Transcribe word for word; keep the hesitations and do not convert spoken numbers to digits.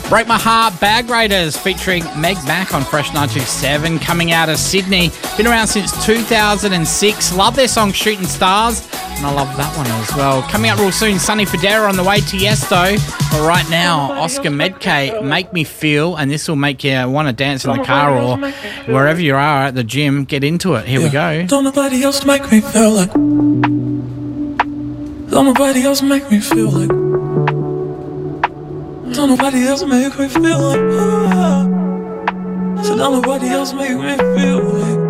Break My Heart, Bag Raiders featuring Meg Mac on Fresh nine two seven, coming out of Sydney. Been around since two thousand six. Love their song Shooting Stars, and I love that one as well. Coming up real soon, Sonny Fodera on the way to Yesto. But right now, Oscar Medke, Make Me Feel, and this will make you want to dance in the car or wherever you are at the gym. Get into it. Here yeah. we go. Don't nobody else make me feel like. Don't nobody else make me feel like. Don't nobody else make me feel like. So don't nobody else make me feel like.